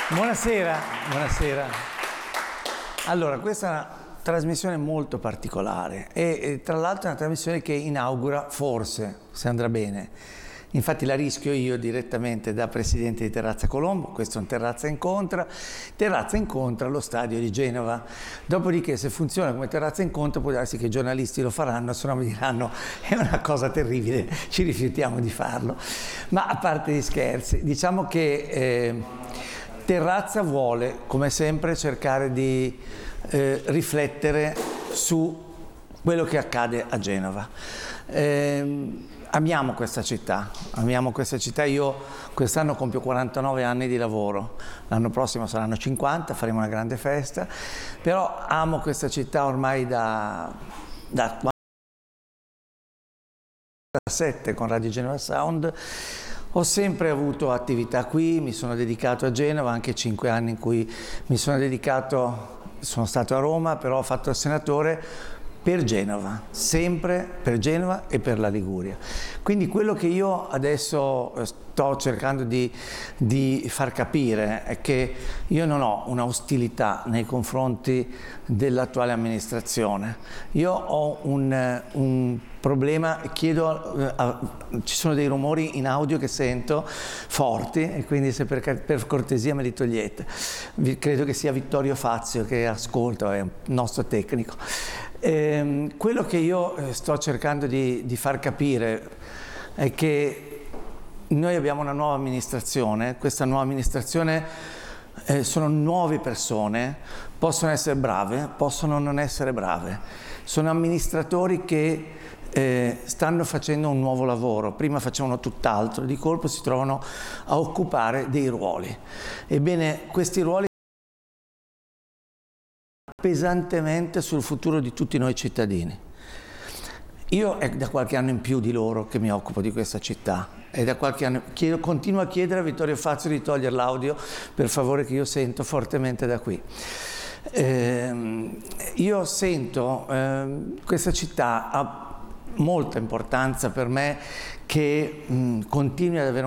Buonasera, buonasera. Allora, questa è una trasmissione molto particolare e tra l'altro è una trasmissione che inaugura, forse, se andrà bene, infatti la rischio io direttamente da presidente di Terrazza Colombo, questo è un Terrazza Incontra allo stadio di Genova, dopodiché se funziona come Terrazza Incontra può darsi che i giornalisti lo faranno, se no mi diranno è una cosa terribile, ci rifiutiamo di farlo. Ma a parte gli scherzi, diciamo che Terrazza vuole, come sempre, cercare di riflettere su quello che accade a Genova. Amiamo questa città, io quest'anno compio 49 anni di lavoro, l'anno prossimo saranno 50, faremo una grande festa, però amo questa città ormai da 2007 con Radio Genova Sound. Ho sempre avuto attività qui, mi sono dedicato a Genova, anche 5 anni in cui sono stato a Roma, però ho fatto il senatore per Genova, sempre per Genova e per la Liguria. Quindi quello che io adesso sto cercando di far capire è che io non ho un'ostilità nei confronti dell'attuale amministrazione. Io ho un problema, ci sono dei rumori in audio che sento forti e quindi se per cortesia me li togliete. Credo che sia Vittorio Fazio che ascolta, è un nostro tecnico. Quello che io sto cercando di far capire è che noi abbiamo una nuova amministrazione, questa nuova amministrazione sono nuove persone, possono essere brave, possono non essere brave, sono amministratori che stanno facendo un nuovo lavoro, prima facevano tutt'altro, di colpo si trovano a occupare dei ruoli. Ebbene, questi ruoli pesantemente sul futuro di tutti noi cittadini. Io è da qualche anno in più di loro che mi occupo di questa città e da qualche anno continuo a chiedere a Vittorio Fazio di togliere l'audio, per favore, che io sento fortemente da qui. Io sento questa città ha molta importanza per me che continui ad avere